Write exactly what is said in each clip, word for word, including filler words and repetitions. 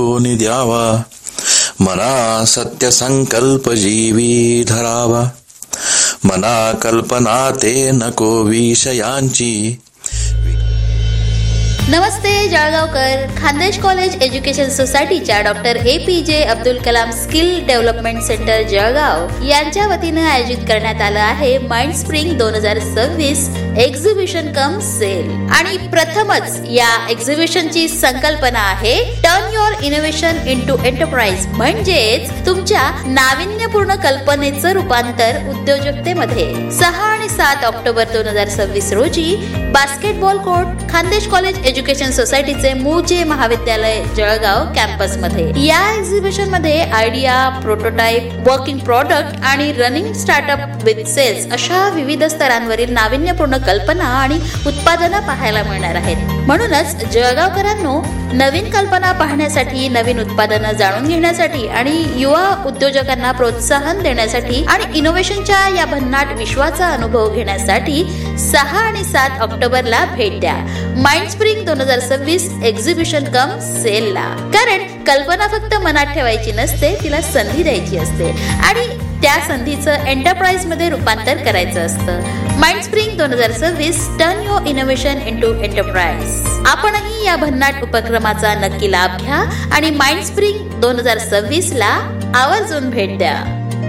कोणी द्यावा, मना सत्य संकल्प जीवी धरावा, मना कल्पना ते नको विषयांची. नमस्ते जळगावकर. खानदेश कॉलेज एज्युकेशन सोसायटीच्या डॉक्टर ए पी जे Abdul Kalam skill development centre Jalgaon यांच्या वतीनं आयोजित करण्यात आलं आहे माइंड स्प्रिंग दोन हजार सव्वीस एक्झिबिशन कम सेल. आणि प्रथमच या एक्झिबिशनची संकल्पना आहे turn your innovation into enterprise, म्हणजेच तुमच्या नाविन्यपूर्ण कल्पनेचं रूपांतर उद्योजकतेमध्ये. सहा आणि सात ऑक्टोबर दोन हजार सव्वीस रोजी basketball court, Khandesh college education सोसायटीचे मूळचे महाविद्यालय जळगाव कॅम्पस मध्ये. या एक्झिबिशन मध्ये आयडिया, प्रोटोटाइप, वर्किंग प्रॉडक्ट आणि रनिंग स्टार्टअप विथ सेल्स अशा विविध स्तरांवरील नाविन्यपूर्ण कल्पना आणि उत्पादनं पाहायला मिळणार आहेत. म्हणूनच जळगावकरांनो, नवीन कल्पना पाहण्यासाठी, नवीन उत्पादनं जाणून घेण्यासाठी आणि युवा उद्योजकांना प्रोत्साहन देण्यासाठी आणि इनोव्हेशनच्या या भन्नाट विश्वाचा अनुभव घेण्यासाठी सहा आणि सात ऑक्टोबरला भेट द्या माइंड स्प्रिंग दोन हजार सव्वीस एक्झिबिशन कम सेल ला. कारण कल्पना फक्त मनात ठेवायची नसते, तिला संधी द्यायची असते आणि त्या संधीचं एंटरप्राइज मध्ये रूपांतर करायचं असतं. माइंड स्प्रिंग दोन हजार सव्वीस turn your innovation into enterprise. आपणही या भन्नाट उपक्रमाचा नक्की लाभ घ्या आणि माइंड स्प्रिंग दोन हजार सव्वीस ला आवर्जून भेट द्या.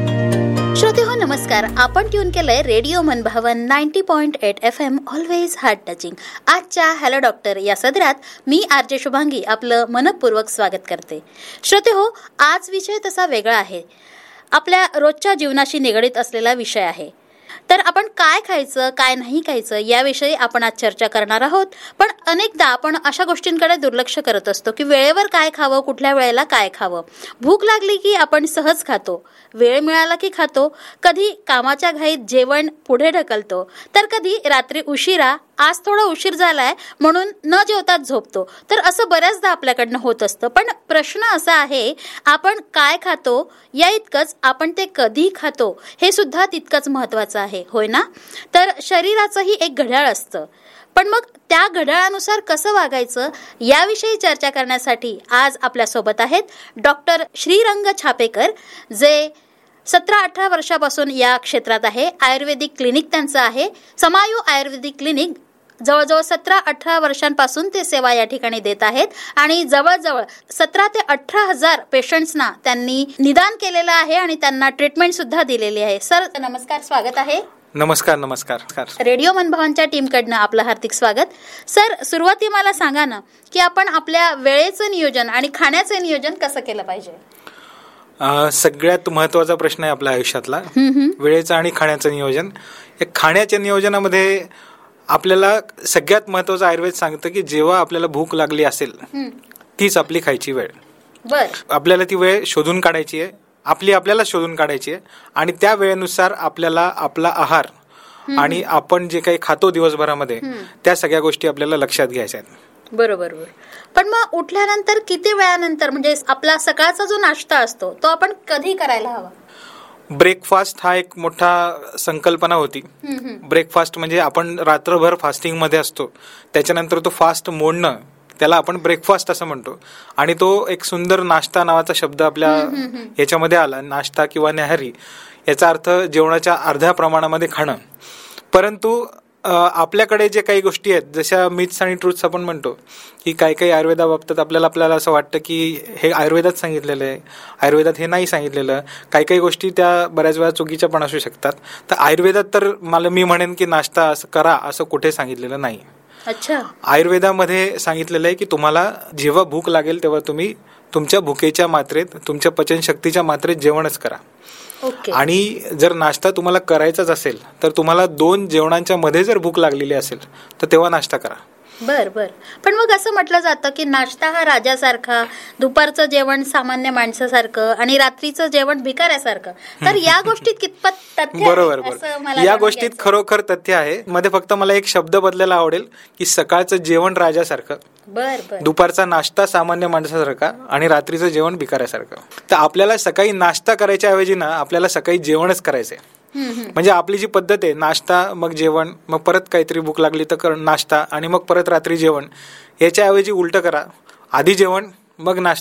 श्रोते हो, नमस्कार. आपण ट्यून केलंय रेडिओ मनभावन ninety point eight F M, always heart touching. आजच्या हॅलो डॉक्टर या सदरात मी आरजे शुभांगी आपलं मनपूर्वक स्वागत करते. श्रोते हो, आज विषय तसा वेगळा आहे, आपल्या रोजच्या जीवनाशी निगडीत असलेला विषय आहे. तर आपण काय खायचं, काय नाही खायचं याविषयी आपण आज चर्चा करणार आहोत. पण अनेकदा आपण अशा गोष्टींकडे दुर्लक्ष करत असतो की वेळेवर काय खावं, कुठल्या वेळेला काय खावं. भूक लागली की आपण सहज खातो, वेळ मिळाला की खातो, कधी कामाच्या घाईत जेवण पुढे ढकलतो, तर कधी रात्री उशिरा आज थोडा उशीर झालाय म्हणून न जेवताच झोपतो. तर असं बऱ्याचदा आपल्याकडनं होत असतं. पण प्रश्न असा आहे, आपण काय खातो या इतकंच आपण ते कधी खातो हे सुद्धा तितकंच महत्वाचं आहे, होय ना? तर शरीराचंही एक घड्याळ असतं, पण मग त्या घड्याळानुसार कसं वागायचं याविषयी चर्चा करण्यासाठी आज आपल्यासोबत आहेत डॉक्टर श्रीरंग छापेकर, जे सतरा अठरा वर्षापासून या क्षेत्रात आहे. आयुर्वेदिक क्लिनिक त्यांचं आहे, समायू आयुर्वेदिक क्लिनिक. जवळजवळ सतरा अठरा वर्षांपासून ते सेवा या ठिकाणी देत आहेत आणि जवळजवळ सतरा ते अठरा हजार पेशंट्सना त्यांनी निदान केलेलं आहे आणि त्यांना ट्रीटमेंट सुद्धा दिलेली आहे. सर नमस्कार, स्वागत आहे. नमस्कार. नमस्कार. रेडिओ मनभावनच्या टीमकडनं आपलं हार्दिक स्वागत. सर, सुरुवाती मला सांगा ना की आपण आपल्या वेळेचं नियोजन आणि खाण्याचं नियोजन कसं केलं पाहिजे? सगळ्यात महत्वाचा प्रश्न आहे आपल्या आयुष्यातला, वेळेचं आणि खाण्याचं नियोजन. या खाण्याच्या नियोजनामध्ये आपल्याला सगळ्यात महत्वाचं आयुर्वेद सांगतं की जेव्हा आपल्याला भूक लागली असेल तीच आपली खायची वेळ. बर, आपल्याला ती वेळ शोधून काढायची आहे, आपली आपल्याला शोधून काढायची आहे आणि त्या वेळेनुसार आपल्याला आपला आहार आणि आपण जे काही खातो दिवसभरामध्ये त्या सगळ्या गोष्टी आपल्याला लक्षात घ्यायच्या आहेत. बरोबर. पण मग उठल्यानंतर किती वेळानंतर, म्हणजे आपला सकाळचा जो नाश्ता असतो तो आपण कधी करायला हवा? ब्रेकफास्ट हा एक मोठा संकल्पना होती. ब्रेकफास्ट म्हणजे आपण रात्रभर फास्टिंग मध्ये असतो, त्याच्यानंतर तो फास्ट मोडणं त्याला आपण ब्रेकफास्ट असं म्हणतो. आणि तो एक सुंदर नाश्ता नावाचा शब्द आपल्या याच्यामध्ये आला, नाश्ता किंवा न्याहारी, याचा अर्थ जेवणाच्या अर्ध्या प्रमाणामध्ये खाणं. परंतु आपल्याकडे जे काही गोष्टी आहेत, जशा मिथ्स आणि ट्रूथ्स आपण म्हणतो की काही काही आयुर्वेदाबाबतीत आपल्याला आपल्याला असं वाटतं की हे आयुर्वेदात सांगितलेलं आहे, आयुर्वेदात हे नाही सांगितलेलं. काही काही गोष्टी त्या बऱ्याच वेळा चुकीच्या पण असू शकतात. तर आयुर्वेदात तर मला मी म्हणेन की नाश्ता असं करा असं कुठे सांगितलेलं नाही. अच्छा. आयुर्वेदामध्ये सांगितलेलं आहे की तुम्हाला जेव्हा भूक लागेल तेव्हा तुम्ही तुमच्या भुकेच्या मात्रेत, तुमच्या पचनशक्तीच्या मात्रेत जेवणच करा. Okay. आणि जर नाश्ता तुम्हाला करायचाच असेल तर तुम्हाला दोन जेवणांच्या मध्ये जर भूक लागलेली असेल तर तेव्हा नाश्ता करा. बर बर पण मग असं म्हटलं जातं की नाश्ता हा राजासारखा, दुपारचं जेवण सामान्य माणसासारखं आणि रात्रीचं जेवण भिकाऱ्यासारखं. तर या गोष्टीत कितपत तथ्य? बरोबर बरोबर या गोष्टीत खरोखर तथ्य आहे. मध्ये फक्त मला एक शब्द बदलायला आवडेल की सकाळचं जेवण राजासारखं, बर बर दुपारचा नाश्ता सामान्य माणसासारखा आणि रात्रीचं जेवण भिकाऱ्यासारखं. तर आपल्याला सकाळी नाश्ता करायच्या ऐवजी ना आपल्याला सकाळी जेवणच करायचंय. म्हणजे आपली जी पद्धत आहे, नाश्ता मग जेवण, मग परत काहीतरी भूक लागली तर नाश्ता आणि मग परत रात्री जेवण, याच्याऐवजी उलट करा. आधी जेवण मग नाश्ता